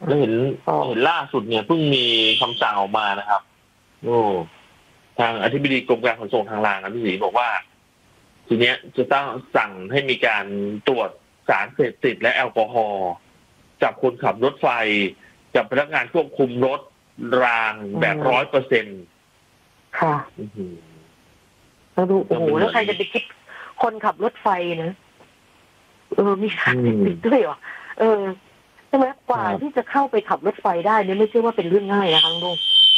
แล้วเห็นล่าสุดเนี่ยเพิ่งมีคำสั่งออกมานะครับโอ้ทางอธิบดีกรมการขนส่งทางรางนะพี่ศรีบอกว่าทีเนี้ยจะต้องสั่งให้มีการตรวจสารเสพติดและแอลกอฮอล์จับคนขับรถไฟจับพนักงานควบคุมรถรางแบบ100% ค่ะเราดูโอ้โหแล้วใครจะไปคิดคนขับรถไฟนะมีสารเสพติดด้วยเหรอใช่ไหมกว่าที่จะเข้าไปขับรถไฟได้เนี่ยไม่ใช่ว่าเป็นเรื่องง่ายนะคะลุง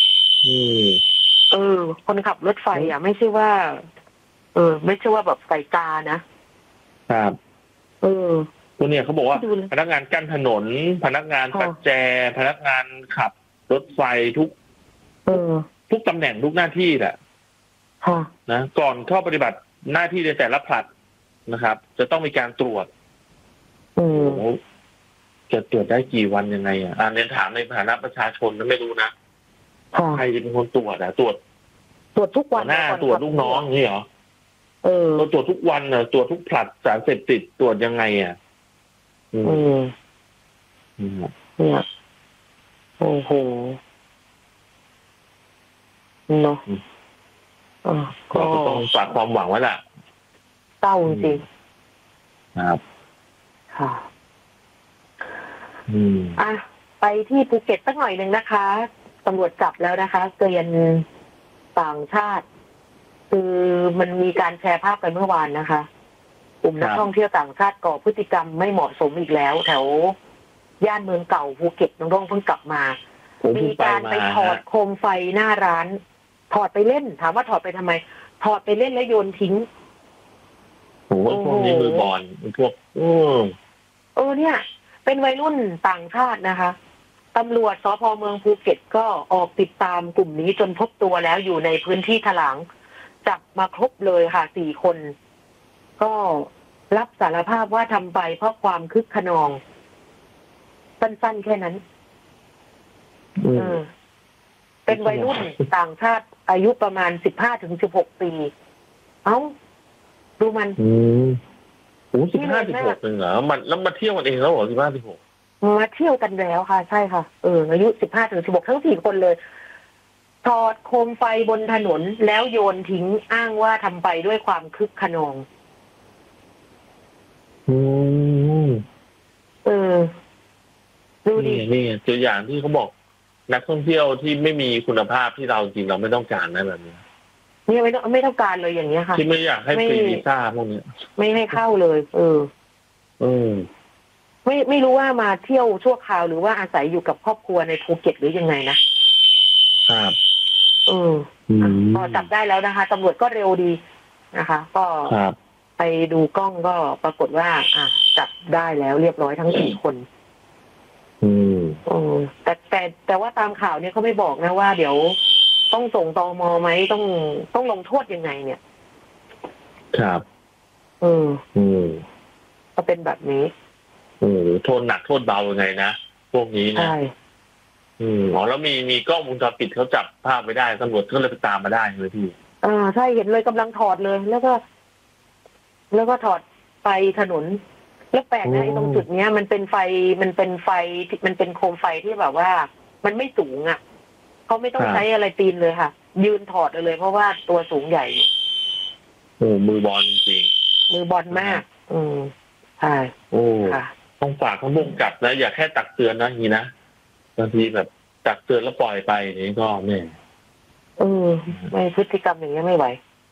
คนขับรถไฟไม่ใช่ว่าไม่ใช่ว่าแบบไก่กานะครับตัวเนี่ยเขาบอกว่าพนักงานกั้นถนนพนักงานปัดแจพนักงานขับรถไฟทุกตำแหน่งทุกหน้าที่แหละนะก่อนเข้าปฏิบัติหน้าที่ในแต่ละผลัดนะครับจะต้องมีการตรวจจะตรวจได้กี่วันยังไงเรียนถามในฐานะประชาชนไม่รู้นะใครจะเป็นคนตรวจตรวจทุกวันหน้าตรวจลูกน้องนี่เหรอเราตรวจทุกวันตรวจทุกผลัดสารเสพติดตรวจยังไงเนี่ยโอ้โหเนาะก็ต้องฝากความหวังไว้แหละเศร้าจริงครับค่ะไปที่ภูเก็ตสักหน่อยหนึ่งนะคะตำรวจจับแล้วนะคะเกลียนต่างชาติคือมันมีการแชร์ภาพกันเมื่อวานนะคะกลุ่มนักท่องเที่ยวต่างชาติก่อพฤติกรรมไม่เหมาะสมอีกแล้วแถวย่านเมืองเก่าภูเก็ตน้องเพิ่งกลับมามีการไปถอดโคมไฟหน้าร้านถอดไปเล่นถามว่าถอดไปทำไมถอดไปเล่นแล้วโยนทิ้งโอ้พวกนี้มือบอลพวกเนี่ยเป็นวัยรุ่นต่างชาตินะคะตำรวจสภ.เมืองภูเก็ตก็ออกติดตามกลุ่มนี้จนพบตัวแล้วอยู่ในพื้นที่ถลางจับมาครบเลยค่ะ4 คนก็รับสารภาพว่าทำไปเพราะความคึกขนองสั้นๆแค่นั้นเป็นวัยรุ่นต่างชาติอายุประมาณ15-16 ปีดูมัน 15-16เหรอมันแล้วมาเที่ยวกันเองแล้วเหรอ15-16 มาเที่ยวกันแล้วค่ะใช่ค่ะอายุ15-16ทั้ง4 คนเลยถอดโคมไฟบนถนนแล้วโยนทิ้งอ้างว่าทำไปด้วยความคึกขนองดูดินี่ตัวอย่างที่เขาบอกนักท่องเที่ยวที่ไม่มีคุณภาพที่เราจริงเราไม่ต้องการนะแบบนี้นี่ไม่ต้องการเลยอย่างเงี้ยค่ะที่ไม่อยากให้ฟรีวีซ่าพวกนี้ไม่ให้เข้าเลยไม่รู้ว่ามาเที่ยวชั่วคราวหรือว่าอาศัยอยู่กับครอบครัวในภูเก็ตหรือยังไงนะครับก็จับได้แล้วนะคะตำรวจก็เร็วดีนะคะก็ไปดูกล้องก็ปรากฏว่าจับได้แล้วเรียบร้อยทั้ง4 คนแต่ว่าตามข่าวเนี่ยเขาไม่บอกนะว่าเดี๋ยวต้องส่งตม.ไหมต้องลงโทษยังไงเนี่ยครับก็เป็นแบบนี้โทษหนักโทษเบายังไงนะพวกนี้นะแล้วมีกล้องวงจรปิดเขาจับภาพไว้ได้ตำรวจก็เลยไปตามมาได้เลยพี่ใช่เห็นเลยกำลังถอดเลยแล้วก็ถอดไปถนนแล้วแปลกนะตรงจุดเนี้ยมันเป็นไฟมันเป็นโคมไฟที่แบบว่ามันไม่สูงเขาไม่ต้องใช้อะไรปีนเลยค่ะยืนถอดเลยเพราะว่าตัวสูงใหญ่มือบอลจริงมือบอลมากใช่ค่ะต้องฝากเขาบ่งจับนะอย่าแค่ตักเตือนนะนี่นะบางทีแบบตักเตือนแล้วปล่อยไปนี่ก็เนี่ยไม่พฤติกรรมอย่างนี้ไม่ไหว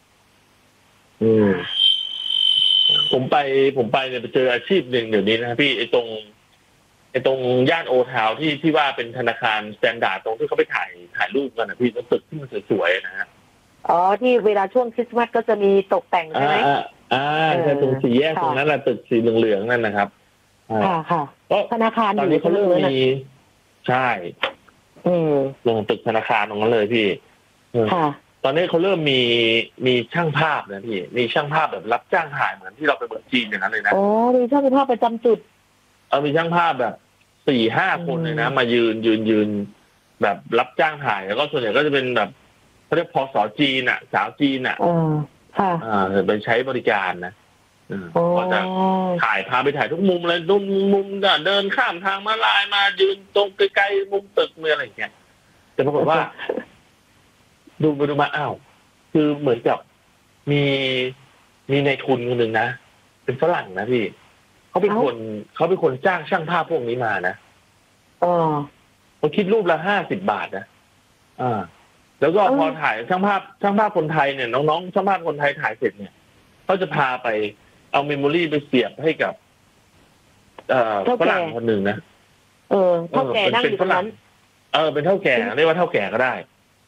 ผมไปเนี่ยไปเจออาชีพหนึ่งเดี๋ยวนี้นะพี่ไอ้ตรงย่านโอทาวที่ว่าเป็นธนาคารสแตนดาร์ดตรงที่เขาไปถ่ายรูปกันนะพี่ตึกที่มันสวยๆนะฮะที่เวลาช่วงคริสต์มาสก็จะมีตกแต่งใช่ไหมใช่ตรง4 แยกตรงนั้นแหละตึกสีเหลืองๆนั่นนะครับค่ะธนาคารตอนนี้เขาเริ่มมีใช่ลงตึกธนาคารตรงนั้นเลยพี่ตอนนี้เขาเริ่มมีช่างภาพนะพี่มีช่างภาพแบบรับจ้างถ่ายเหมือนที่เราไปเมืองจีนอย่างนั้นเลยนะมีช่างภาพประจำจุดมีช่างภาพแบบ4-5 คนเลยนะมายืนแบบรับจ้างถ่ายแล้วก็ส่วนใหญ่ก็จะเป็นแบบเขาเรียกพสจีนสาวจีนค่ะไปใช้บริการนะก็จะพาไปถ่ายทุกมุมเลยมุมก็เดินข้ามทางม้าลายมายืนตรงไกลๆมุมตึกเมื่ออะไรอย่างเงี้ยแต่ปรากฏว่า ดูไปดูมาอ้าวคือเหมือนกับมีนายทุนคนหนึ่งนะเป็นฝรั่งนะพี่เขาเป็นคนจ้างช่างภาพพวกนี้มานะเขาคิดรูปละ50 บาทนะแล้วก็พอถ่ายช่างภาพคนไทยเนี่ยน้องๆช่างภาพคนไทยถ่ายเสร็จเนี่ยเขาจะพาไปเอาเมมโมรี่ไปเสียบให้กับฝรั่งคนหนึ่งนะเท่าแก่นั่งอยู่ตรงนั้นเป็นเท่าแก่เรียกว่าเท่าแก่ก็ได้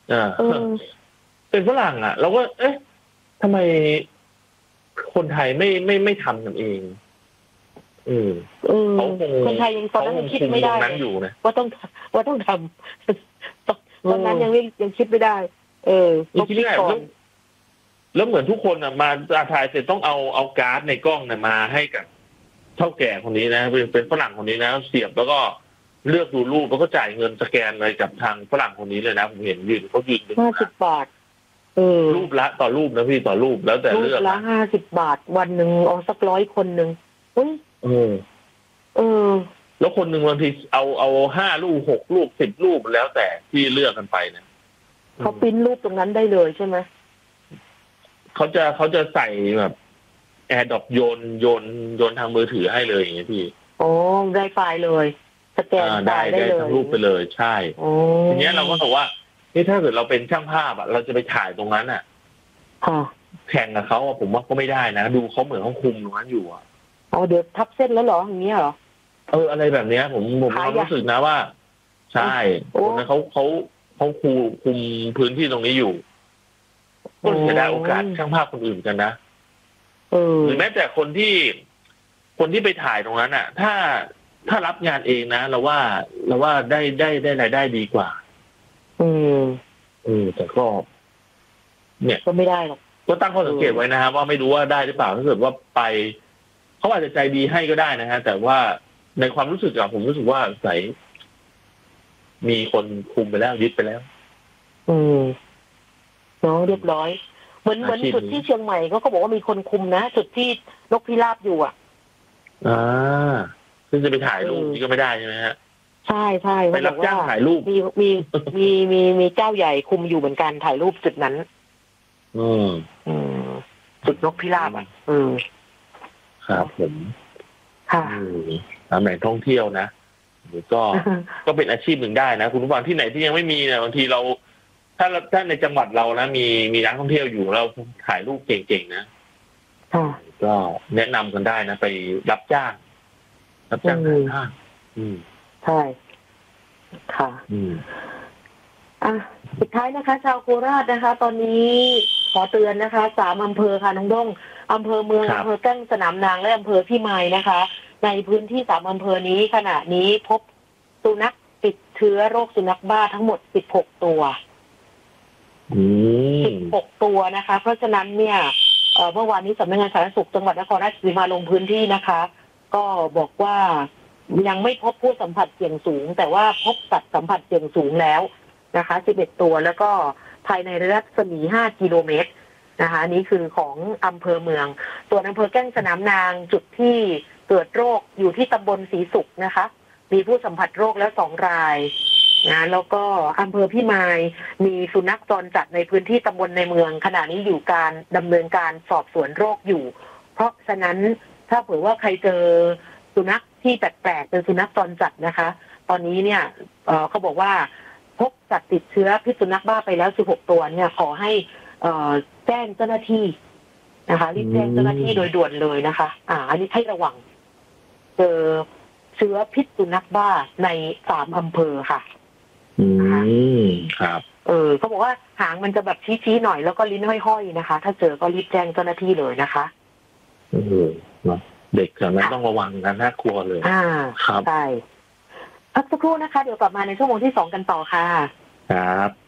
เป็นฝรั่งอ่ะเราก็เอ๊ะทำไมคนไทยไม่ทำกันเองเขาคงคนไทยยังตอนนั้นคิดไม่ได้ว่าต้องทำตอนนั้นยังคิดไม่ได้ยังคิดไม่ได้แล้วเหมือนทุกคนอ่ะมาถ่ายเสร็จต้องเอาการ์ดในกล้องเนี่ยมาให้กับเท่าแก่คนนี้นะเป็นฝรั่งคนนี้นะเสียบแล้วก็เลือกดูรูปแล้วก็จ่ายเงินสแกนอะไรกับทางฝรั่งคนนี้เลยนะผมเห็นเขายืน 50 บาทรูปละต่อรูปนะพี่ต่อรูปแล้วแต่เลือกละ50 บาทวันหนึ่งเอาสัก100 คนหนึ่งแล้วคนหนึ่งบางทีเอา5 รูป6 รูป10 รูปแล้วแต่ที่เลือกกันไปนะเขาปริ้นรูปตรงนั้นได้เลยใช่ไหมเขาจะใส่แบบแอร์ดรอปโยนทางมือถือให้เลยอย่างเงี้ยพี่ได้ไฟล์เลยสแกนได้เลยทั้งรูปไปเลยใช่ทีนี้เราก็บอกว่านี่ถ้าเกิดเราเป็นช่างภาพอ่ะเราจะไปถ่ายตรงนั้นอ่ะแข่งกับเขาผมว่าก็ไม่ได้นะดูเขาเหมือนเขาคุมตรงนั้นอยู่อ่ะเดี๋ยวทับเส้นแล้วเหรออย่างเงี้ยเหรออะไรแบบเนี้ยผมรู้สึกนะว่าใช่คนนั้นเขาคุมพื้นที่ตรงนี้อยู่ก็จะได้โอกาสช่างภาพคนอื่นกันนะหรือแม้แต่คนที่ไปถ่ายตรงนั้นอ่ะถ้ารับงานเองนะเราว่าได้รายได้ดีกว่าแต่ก็เนี่ยก็ไม่ได้หรอกก็ตั้งข้อสังเกตไว้นะครับว่าไม่รู้ว่าได้หรือเปล่าถ้าเกิดว่าไปเขาอาจจะใจดีให้ก็ได้นะฮะแต่ว่าในความรู้สึกผมรู้สึกว่าใส่มีคนคุมไปแล้วยึดไปแล้วน้องเรียบร้อยเหมือนจุดที่เชียงใหม่เขาบอกว่ามีคนคุมนะจุดที่นกพิราบอยู่ซึ่งจะไปถ่ายรูปนี่ก็ไม่ได้ใช่ไหมฮะใช่ไปรับจ้างถ่ายรูปมีเจ้าใหญ่คุมอยู่เหมือนกันถ่ายรูปจุดนั้นจุดนกพิราบครับผมค่ะตามแหล่งท่องเที่ยวนะหรือก็เป็นอาชีพหนึ่งได้นะคุณผู้ฟังที่ไหนที่ยังไม่มีเนี่ยบางทีเราถ้าในจังหวัดเรานะมีนักท่องเที่ยวอยู่เราถ่ายรูปเก่งๆนะก็แนะนำกันได้นะไปรับจ้างถ่ายภาพใช่ค่ะสุดท้ายนะคะชาวโคราชนะคะตอนนี้ขอเตือนนะคะ3 อำเภอค่ะน้องด้งอำเภอเมืองอำเภอแก้งสนามนางและอำเภอพิมายนะคะในพื้นที่3 อำเภอนี้ขณะนี้พบสุนัขติดเชื้อโรคสุนัขบ้าทั้งหมด16 ตัว16 ตัวนะคะเพราะฉะนั้นเนี่ยเมื่อวานนี้สำนักงานสาธารณสุขจังหวัดนครราชสีมาลงพื้นที่นะคะก็บอกว่ายังไม่พบผู้สัมผัสเสี่ยงสูงแต่ว่าพบสัตว์สัมผัสเสี่ยงสูงแล้วนะคะ11 ตัวแล้วก็ภายในรัศมี5 กิโลเมตรนะคะนี่คือของอำเภอเมืองส่วนอำเภอแก้งสนามนางจุดที่เกิดโรคอยู่ที่ตำบลศรีสุขนะคะมีผู้สัมผัสโรคแล้ว2 รายนะแล้วก็อำเภอพิมายมีสุนัขจรจัดในพื้นที่ตำบลในเมืองขณะนี้อยู่การดำเนินการสอบสวนโรคอยู่เพราะฉะนั้นถ้าเผื่อว่าใครเจอสุนัขที่แปลกๆเป็นสุนัขจรจัดนะคะตอนนี้เนี่ยเขาบอกว่าพบสัตว์ติดเชื้อพิษสุนัขบ้าไปแล้ว16 ตัวเนี่ยขอให้แจ้งเจ้าหน้าที่นะคะรีบแจ้งเจ้าหน้าที่โดยด่วนเลยนะคะอันนี้ให้ระวังเจอเชื้อพิษสุนัขบ้าใน3 อำเภอค่ะครับเขาบอกว่าหางมันจะแบบชี้ๆหน่อยแล้วก็ลิ้นห้อยๆนะคะถ้าเจอก็รีบแจ้งเจ้าหน้าที่เลยนะคะเด็กแถวนั้นต้องระวังกันน่ากลัวเลยครับใช่พักสักครู่นะคะเดี๋ยวกลับมาในชั่วโมงที่2กันต่อค่ะครับ